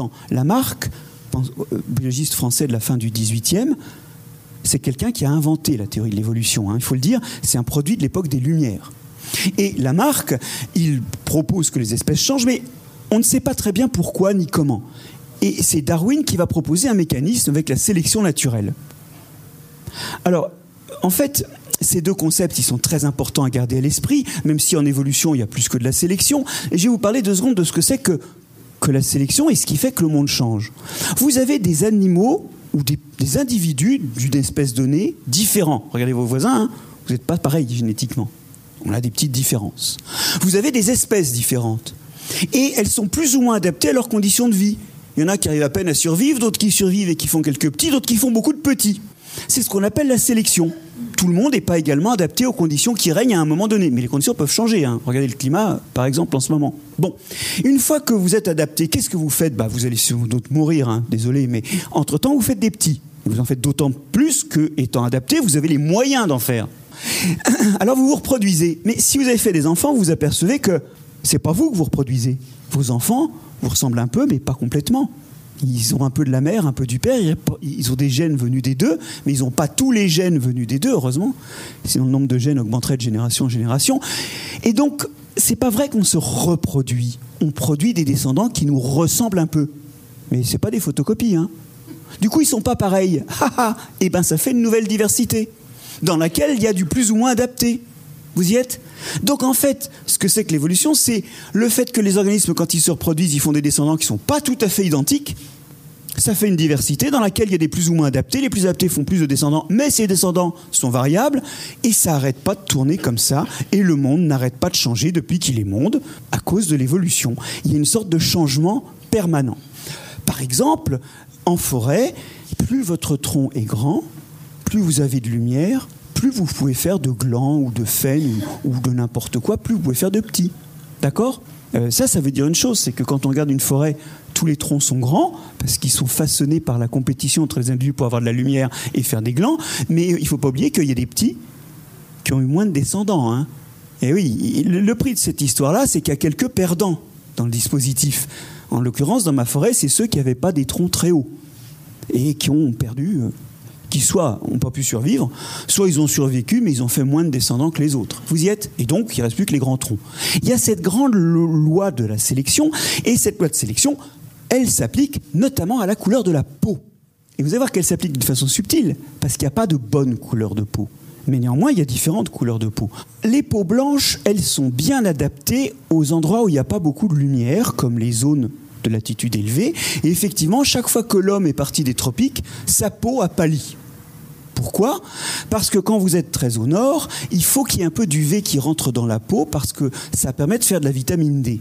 important. Lamarck, biologiste français de la fin du XVIIIe, c'est quelqu'un qui a inventé la théorie de l'évolution. Il faut le dire, c'est un produit de l'époque des Lumières. Et Lamarck, il propose que les espèces changent, mais on ne sait pas très bien pourquoi ni comment. Et c'est Darwin qui va proposer un mécanisme avec la sélection naturelle. Alors, en fait, ces deux concepts, ils sont très importants à garder à l'esprit, même si en évolution, il y a plus que de la sélection. Et je vais vous parler 2 secondes de ce que c'est que la sélection et ce qui fait que le monde change. Vous avez des animaux ou des individus d'une espèce donnée différents. Regardez vos voisins, vous n'êtes pas pareils génétiquement. On a des petites différences. Vous avez des espèces différentes. Et elles sont plus ou moins adaptées à leurs conditions de vie. Il y en a qui arrivent à peine à survivre, d'autres qui survivent et qui font quelques petits, d'autres qui font beaucoup de petits. C'est ce qu'on appelle la sélection. Tout le monde n'est pas également adapté aux conditions qui règnent à un moment donné. Mais les conditions peuvent changer. Regardez le climat, par exemple, en ce moment. Bon, une fois que vous êtes adapté, qu'est-ce que vous faites ? Vous allez sans doute mourir, désolé, mais entre-temps, vous faites des petits. Vous en faites d'autant plus que, étant adapté, vous avez les moyens d'en faire. Alors vous vous reproduisez. Mais si vous avez fait des enfants, vous vous apercevez que c'est pas vous que vous reproduisez. Vos enfants vous ressemblent un peu, mais pas complètement. Ils ont un peu de la mère, un peu du père. Ils ont des gènes venus des deux, mais ils n'ont pas tous les gènes venus des deux, heureusement. Sinon, le nombre de gènes augmenterait de génération en génération. Et donc, c'est pas vrai qu'on se reproduit. On produit des descendants qui nous ressemblent un peu. Mais c'est pas des photocopies. Du coup, ils sont pas pareils. Et ben, ça fait une nouvelle diversité, dans laquelle il y a du plus ou moins adapté. Vous y êtes ? Donc en fait, ce que c'est que l'évolution, c'est le fait que les organismes, quand ils se reproduisent, ils font des descendants qui ne sont pas tout à fait identiques. Ça fait une diversité dans laquelle il y a des plus ou moins adaptés. Les plus adaptés font plus de descendants, mais ces descendants sont variables. Et ça n'arrête pas de tourner comme ça. Et le monde n'arrête pas de changer depuis qu'il est monde, à cause de l'évolution. Il y a une sorte de changement permanent. Par exemple, en forêt, plus votre tronc est grand, plus vous avez de lumière, plus vous pouvez faire de glands ou de faines ou de n'importe quoi, plus vous pouvez faire de petits. D'accord ? Ça veut dire une chose, c'est que quand on regarde une forêt, tous les troncs sont grands, parce qu'ils sont façonnés par la compétition entre les individus pour avoir de la lumière et faire des glands, mais il ne faut pas oublier qu'il y a des petits qui ont eu moins de descendants. Et oui, le prix de cette histoire-là, c'est qu'il y a quelques perdants dans le dispositif. En l'occurrence, dans ma forêt, c'est ceux qui n'avaient pas des troncs très hauts et qui ont perdu... qui soit n'ont pas pu survivre, soit ils ont survécu, mais ils ont fait moins de descendants que les autres. Vous y êtes ? Et donc, il ne reste plus que les grands troncs. Il y a cette grande loi de la sélection, et cette loi de sélection, elle s'applique notamment à la couleur de la peau. Et vous allez voir qu'elle s'applique de façon subtile, parce qu'il n'y a pas de bonne couleur de peau. Mais néanmoins, il y a différentes couleurs de peau. Les peaux blanches, elles sont bien adaptées aux endroits où il n'y a pas beaucoup de lumière, comme les zones de latitude élevée. Et effectivement, chaque fois que l'homme est parti des tropiques, sa peau a pâli. Pourquoi ? Parce que quand vous êtes très au nord, il faut qu'il y ait un peu d'UV qui rentre dans la peau, parce que ça permet de faire de la vitamine D.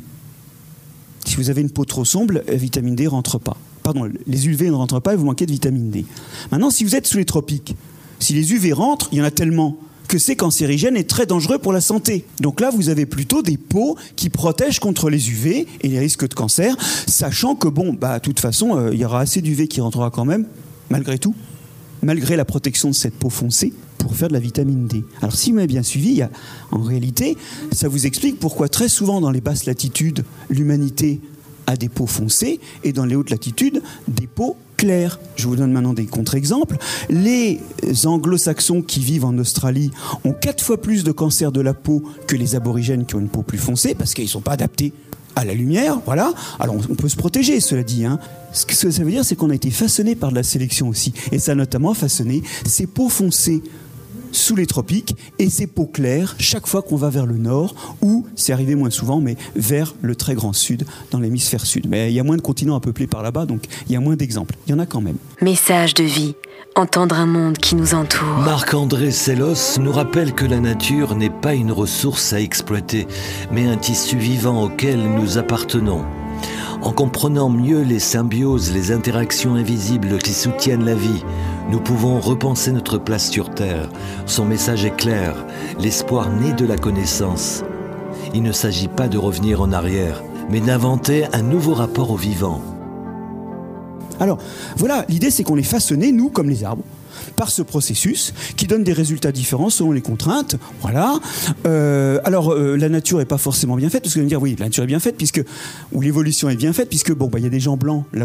Si vous avez une peau trop sombre, la vitamine D ne rentre pas. Pardon, les UV ne rentrent pas et vous manquez de vitamine D. Maintenant, si vous êtes sous les tropiques, si les UV rentrent, il y en a tellement que c'est cancérigène et très dangereux pour la santé. Donc là, vous avez plutôt des peaux qui protègent contre les UV et les risques de cancer, sachant que, de toute façon, il y aura assez d'UV qui rentrera quand même, malgré tout, malgré la protection de cette peau foncée, pour faire de la vitamine D. Alors, si vous m'avez bien suivi, en réalité, ça vous explique pourquoi très souvent, dans les basses latitudes, l'humanité a des peaux foncées et dans les hautes latitudes, des peaux claires. Je vous donne maintenant des contre-exemples. Les anglo-saxons qui vivent en Australie ont 4 fois plus de cancer de la peau que les aborigènes qui ont une peau plus foncée, parce qu'ils ne sont pas adaptés à la lumière, voilà. Alors on peut se protéger, cela dit. Ce que ça veut dire, c'est qu'on a été façonné par de la sélection aussi. Et ça a notamment façonné ces peaux foncées sous les tropiques et ces peaux claires chaque fois qu'on va vers le nord, ou, c'est arrivé moins souvent, mais vers le très grand sud, dans l'hémisphère sud. Mais il y a moins de continents à peupler par là-bas, donc il y a moins d'exemples. Il y en a quand même. Message de vie. Entendre un monde qui nous entoure. Marc-André Sellos nous rappelle que la nature n'est pas une ressource à exploiter, mais un tissu vivant auquel nous appartenons. En comprenant mieux les symbioses, les interactions invisibles qui soutiennent la vie, nous pouvons repenser notre place sur Terre. Son message est clair, l'espoir naît de la connaissance. Il ne s'agit pas de revenir en arrière, mais d'inventer un nouveau rapport au vivant. Alors, voilà, l'idée c'est qu'on est façonné, nous, comme les arbres, par ce processus qui donne des résultats différents selon les contraintes. Voilà. La nature n'est pas forcément bien faite, parce que vous allez me dire, oui, la nature est bien faite, ou l'évolution est bien faite, puisque, il y a des gens blancs, là